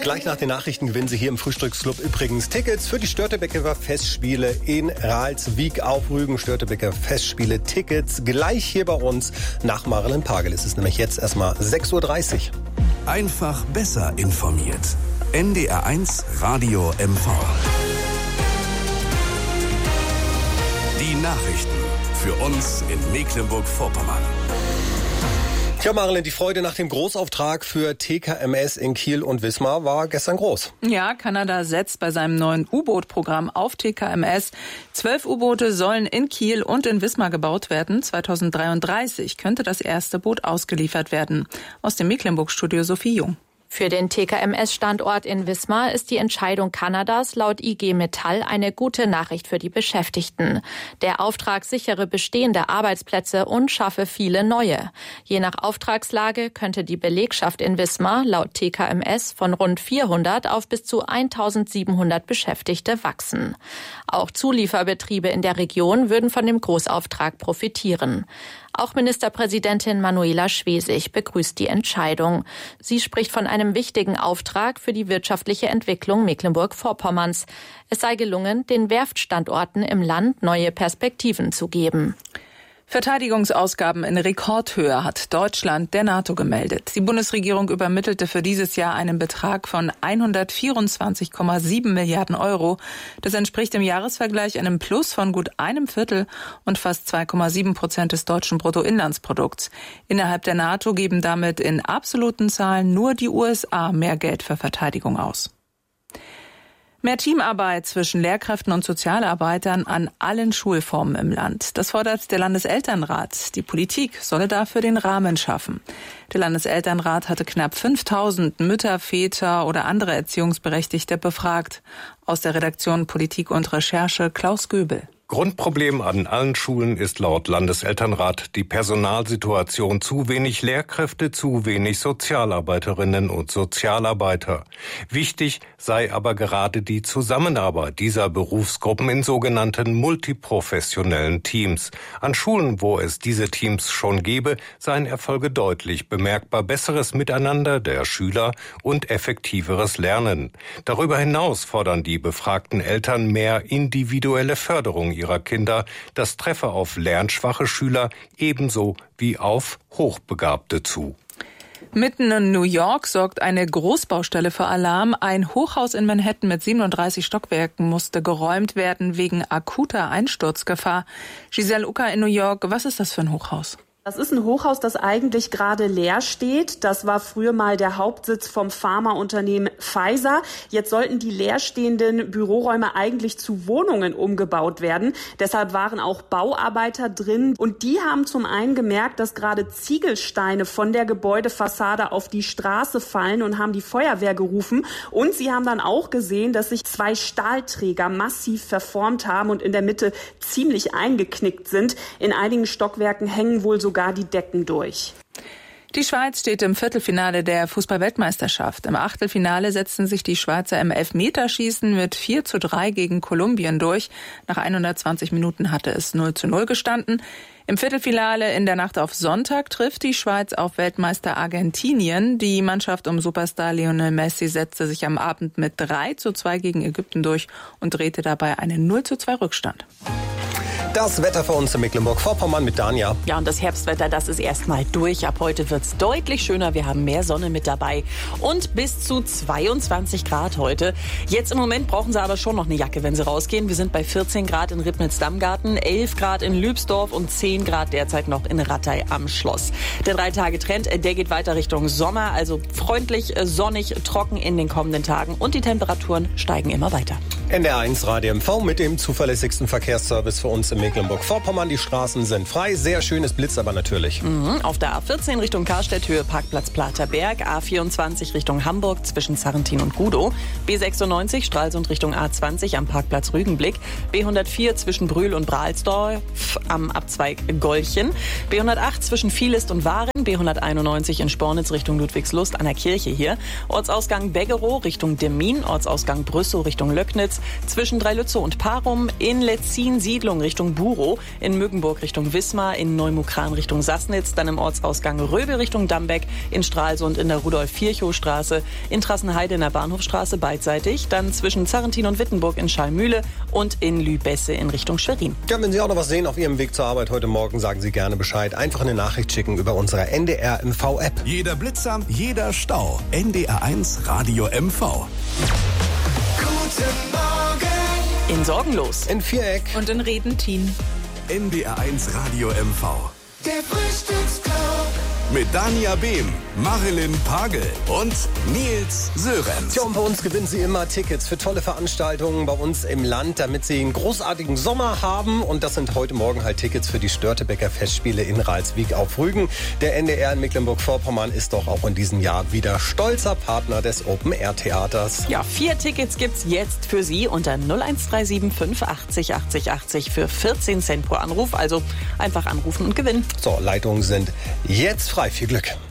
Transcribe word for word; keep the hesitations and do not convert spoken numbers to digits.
Gleich nach den Nachrichten gewinnen Sie hier im Frühstücksclub übrigens Tickets für die Störtebeker Festspiele in Ralswiek auf Rügen. Störtebeker Festspiele Tickets gleich hier bei uns nach Marilyn Pagel. Es ist nämlich jetzt erstmal sechs Uhr dreißig. Einfach besser informiert. N D R eins Radio M V. Die Nachrichten für uns in Mecklenburg-Vorpommern. Tja, Marilyn, die Freude nach dem Großauftrag für T K M S in Kiel und Wismar war gestern groß. Ja, Kanada setzt bei seinem neuen U-Boot-Programm auf T K M S. Zwölf U-Boote sollen in Kiel und in Wismar gebaut werden. zweitausenddreiunddreißig könnte das erste Boot ausgeliefert werden. Aus dem Mecklenburg-Studio Sophie Jung. Für den T K M S-Standort in Wismar ist die Entscheidung Kanadas laut I G Metall eine gute Nachricht für die Beschäftigten. Der Auftrag sichere bestehende Arbeitsplätze und schaffe viele neue. Je nach Auftragslage könnte die Belegschaft in Wismar laut T K M S von rund vierhundert auf bis zu eintausendsiebenhundert Beschäftigte wachsen. Auch Zulieferbetriebe in der Region würden von dem Großauftrag profitieren. Auch Ministerpräsidentin Manuela Schwesig begrüßt die Entscheidung. Sie spricht von einem wichtigen Auftrag für die wirtschaftliche Entwicklung Mecklenburg-Vorpommerns. Es sei gelungen, den Werftstandorten im Land neue Perspektiven zu geben. Verteidigungsausgaben in Rekordhöhe hat Deutschland der NATO gemeldet. Die Bundesregierung übermittelte für dieses Jahr einen Betrag von hundertvierundzwanzig Komma sieben Milliarden Euro. Das entspricht im Jahresvergleich einem Plus von gut einem Viertel und fast zwei Komma sieben Prozent des deutschen Bruttoinlandsprodukts. Innerhalb der NATO geben damit in absoluten Zahlen nur die U S A mehr Geld für Verteidigung aus. Mehr Teamarbeit zwischen Lehrkräften und Sozialarbeitern an allen Schulformen im Land. Das fordert der Landeselternrat. Die Politik solle dafür den Rahmen schaffen. Der Landeselternrat hatte knapp fünftausend Mütter, Väter oder andere Erziehungsberechtigte befragt. Aus der Redaktion Politik und Recherche Klaus Göbel. Grundproblem an allen Schulen ist laut Landeselternrat die Personalsituation: zu wenig Lehrkräfte, zu wenig Sozialarbeiterinnen und Sozialarbeiter. Wichtig sei aber gerade die Zusammenarbeit dieser Berufsgruppen in sogenannten multiprofessionellen Teams. An Schulen, wo es diese Teams schon gäbe, seien Erfolge deutlich bemerkbar: besseres Miteinander der Schüler und effektiveres Lernen. Darüber hinaus fordern die befragten Eltern mehr individuelle Förderung ihrer Kinder. Das treffe auf lernschwache Schüler ebenso wie auf Hochbegabte zu. Mitten in New York sorgt eine Großbaustelle für Alarm. Ein Hochhaus in Manhattan mit siebenunddreißig Stockwerken musste geräumt werden wegen akuter Einsturzgefahr. Giselle Ucker in New York, was ist das für ein Hochhaus? Das ist ein Hochhaus, das eigentlich gerade leer steht. Das war früher mal der Hauptsitz vom Pharmaunternehmen Pfizer. Jetzt sollten die leerstehenden Büroräume eigentlich zu Wohnungen umgebaut werden. Deshalb waren auch Bauarbeiter drin. Und die haben zum einen gemerkt, dass gerade Ziegelsteine von der Gebäudefassade auf die Straße fallen und haben die Feuerwehr gerufen. Und sie haben dann auch gesehen, dass sich zwei Stahlträger massiv verformt haben und in der Mitte ziemlich eingeknickt sind. In einigen Stockwerken hängen wohl sogar die Decken durch. Die Schweiz steht im Viertelfinale der Fußball-Weltmeisterschaft. Im Achtelfinale setzten sich die Schweizer im Elfmeterschießen mit vier zu drei gegen Kolumbien durch. Nach hundertzwanzig Minuten hatte es null zu null gestanden. Im Viertelfinale in der Nacht auf Sonntag trifft die Schweiz auf Weltmeister Argentinien. Die Mannschaft um Superstar Lionel Messi setzte sich am Abend mit drei zu zwei gegen Ägypten durch und drehte dabei einen null zu zwei Rückstand. Das Wetter für uns in Mecklenburg-Vorpommern mit Dania. Ja, und das Herbstwetter, das ist erstmal durch. Ab heute wird's deutlich schöner. Wir haben mehr Sonne mit dabei und bis zu zweiundzwanzig Grad heute. Jetzt im Moment brauchen Sie aber schon noch eine Jacke, wenn Sie rausgehen. Wir sind bei vierzehn Grad in Ribnitz-Dammgarten, elf Grad in Lübsdorf und zehn Grad derzeit noch in Rattay am Schloss. Der Drei-Tage-Trend, der geht weiter Richtung Sommer, also freundlich, sonnig, trocken in den kommenden Tagen und die Temperaturen steigen immer weiter. N D R eins Radio M V mit dem zuverlässigsten Verkehrsservice für uns in Mecklenburg-Vorpommern. Die Straßen sind frei, sehr schönes Blitz aber natürlich. Mhm, auf der A vierzehn Richtung Karstedt, Höhe Parkplatz Platerberg, A vierundzwanzig Richtung Hamburg zwischen Zarrentin und Gudow, B sechsundneunzig Stralsund Richtung A zwanzig am Parkplatz Rügenblick, B hundertvier zwischen Brühl und Brahlsdorf am Abzweig Golchen, B hundertacht zwischen Vielist und Waren, B hunderteinundneunzig in Spornitz Richtung Ludwigslust an der Kirche hier, Ortsausgang Beggerow Richtung Demmin, Ortsausgang Brüssow Richtung Löcknitz, zwischen Dreilützow und Parum, in Letzin Siedlung Richtung Richtung Burow, in Mögenburg Richtung Wismar, in Neumukran Richtung Sassnitz, dann im Ortsausgang Röbel Richtung Dambeck, in Stralsund in der Rudolf-Virchow-Straße, in Trassenheide in der Bahnhofstraße beidseitig, dann zwischen Zarrentin und Wittenburg in Schallmühle und in Lübesse in Richtung Schwerin. Ja, wenn Sie auch noch was sehen auf Ihrem Weg zur Arbeit heute Morgen, sagen Sie gerne Bescheid. Einfach eine Nachricht schicken über unsere N D R M V-App. Jeder Blitzer, jeder Stau. N D R eins Radio M V. Guten Morgen. In Sorgenlos. In Viereck. Und in Redentin. N D R eins Radio M V. Der Frühstücksclub. Mit Dania Behm, Marilyn Pagel und Nils Sörensen. Tja, und bei uns gewinnen Sie immer Tickets für tolle Veranstaltungen bei uns im Land, damit Sie einen großartigen Sommer haben. Und das sind heute Morgen halt Tickets für die Störtebeker Festspiele in Ralswiek auf Rügen. Der N D R in Mecklenburg-Vorpommern ist doch auch in diesem Jahr wieder stolzer Partner des Open-Air-Theaters. Ja, vier Tickets gibt's jetzt für Sie unter null eins drei sieben fünf achtzig achtzig achtzig für vierzehn Cent pro Anruf. Also einfach anrufen und gewinnen. So, Leitungen sind jetzt frei. Viel Glück.